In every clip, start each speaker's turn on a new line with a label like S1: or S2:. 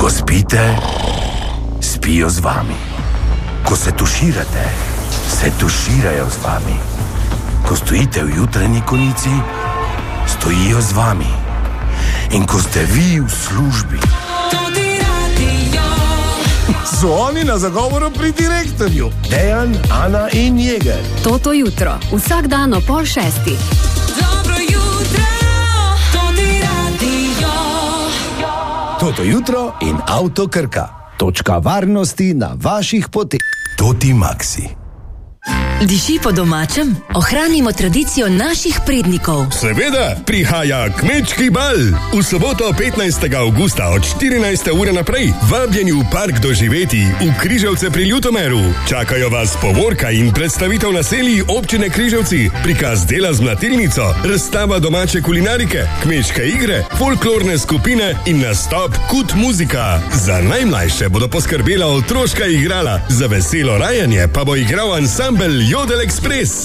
S1: Ko spite, spijo z vami. Ko se tuširate, se tuširajo z vami. Ko stojite v jutranji konici, stojijo z vami. In ko ste vi v službi, so oni na zagovoru pri direktorju. Dejan, Ana in Jeger.
S2: Toto jutro, vsak dan ob 5:30.
S3: Dobro jutro, Toti radio.
S4: Toto jutro in Avto Krka. Točka varnosti na vaših poteh.
S1: Toti Maxi.
S5: Diši po domačem? Ohranimo tradicijo naših prednikov.
S6: Seveda, prihaja Kmečki bal. V soboto 15. avgusta od 14. ure naprej vabljeni v park doživeti v Križevce pri Ljutomeru. Čakajo vas povorka in predstavitev naselij občine Križevci, prikaz dela z mlatilnico, razstava domače kulinarike, kmečke igre, folklorne skupine in nastop Kut muzika. Za najmlajše bodo poskrbela otroška igrala, za veselo rajanje pa bo igral ansambel Jodel Express.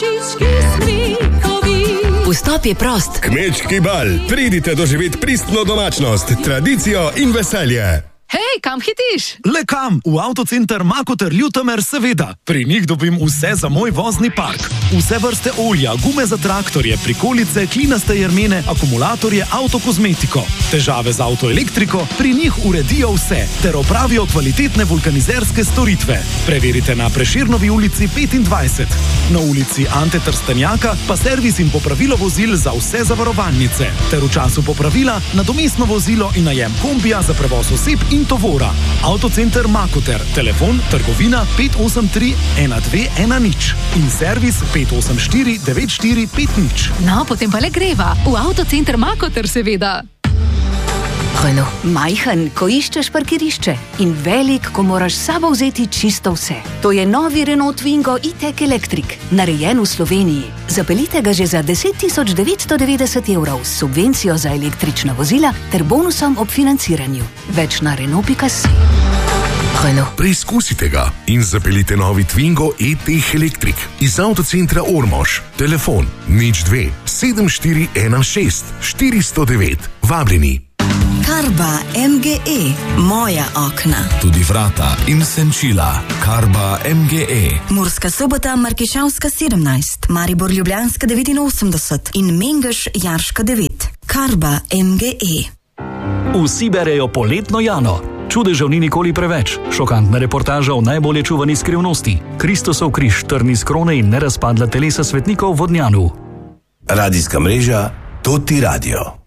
S5: Vstop je prost.
S6: Kmečki bal. Pridite doživeti pristno domačnost, tradicijo in veselje.
S7: Hej, kam hitiš?
S8: Le kam? V avtocenter Makoter Ljutomer, seveda. Pri njih dobim vse za moj vozni park. Vse vrste olja, gume za traktorje, prikolice, klinaste jermene, akumulatorje, avtokozmetiko. Težave z avtoelektriko, pri njih uredijo vse, ter opravijo kvalitetne vulkanizerske storitve. Preverite na Prešernovi ulici 25. Na ulici Ante Trstenjaka pa servis in popravilo vozil za vse zavarovalnice. Ter v času popravila nadomestno vozilo in najem kombija za prevoz oseb in tovora. Avtocenter Makoter, telefon trgovina 583 1210 in servis 584 9450.
S7: No, potem pa le greva. V avtocenter Makoter, seveda.
S2: Renault. Majhen, ko iščeš parkirišče, in velik, ko moraš s sabo vzeti čisto vse. To je novi Renault Twingo E-Tech Electric, narejen v Sloveniji. Zapeljite ga že za 10.990 € s subvencijo za električna vozila ter bonusom ob financiranju. Več na Renault.si. Renault.
S1: Preizkusite ga in zapeljite novi Twingo E-Tech Electric iz avtocentra Ormož. Telefon 02 7416 409. Vabljeni.
S9: Karba MGE, moja okna.
S10: Tudi vrata in senčila. Karba MGE.
S9: Murska Sobota, Markišavska 17, Maribor Ljubljanska 89 in Mengeš Jarška 9. Karba MGE.
S11: Vsi berejo poletno Jano. Čudežev ni nikoli preveč. Šokantna reportaža o najbolje čuvani skrivnosti. Kristusov križ, trn iz krone in nerazpadla telesa svetnikov v Vodnjanu.
S1: Radijska mreža Toti radio.